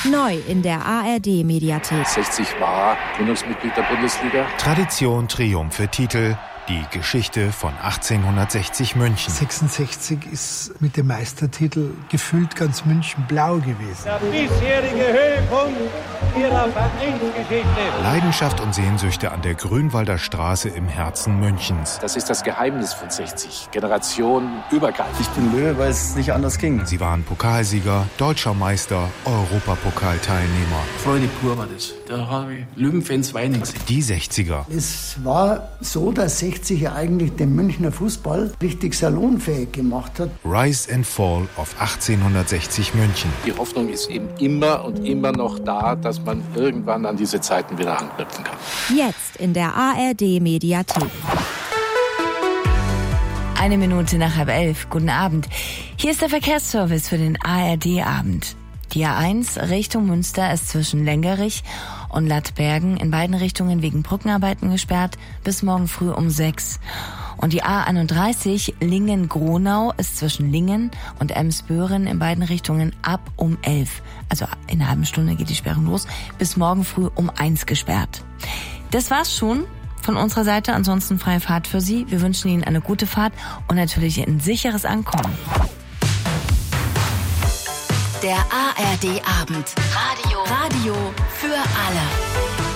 Neu in der ARD-Mediathek. 60 war Gründungsmitglied der Bundesliga. Tradition, Triumphe, Titel. Die Geschichte von 1860 München. 66 ist mit dem Meistertitel gefühlt ganz München blau gewesen. Der bisherige Höhepunkt ihrer Vereinsgeschichte. Leidenschaft und Sehnsüchte an der Grünwalder Straße im Herzen Münchens. Das ist das Geheimnis von 60. Generationenübergreifend. Ich bin Löwe, weil es nicht anders ging. Sie waren Pokalsieger, Deutscher Meister, Europapokalteilnehmer. Freude pur war das. Da habe ich Löwenfans weinen gesehen. Die 60er. Es war so, dass 60 ja eigentlich den Münchner Fußball richtig salonfähig gemacht hat. Rise and Fall of 1860 München. Die Hoffnung ist eben immer und immer noch da, dass man irgendwann an diese Zeiten wieder anknüpfen kann. Jetzt in der ARD-Mediathek. 1 Minute nach 11. Guten Abend. Hier ist der Verkehrsservice für den ARD-Abend. Die A1 Richtung Münster ist zwischen Lengerich und Lattbergen in beiden Richtungen wegen Brückenarbeiten gesperrt bis morgen früh um 6. Und die A31 Lingen-Gronau ist zwischen Lingen und Emsböhren in beiden Richtungen ab um 11. Also in einer halben Stunde geht die Sperrung los, bis morgen früh um 1 gesperrt. Das war's schon von unserer Seite. Ansonsten freie Fahrt für Sie. Wir wünschen Ihnen eine gute Fahrt und natürlich ein sicheres Ankommen. Der ARD-Abend. Radio für alle.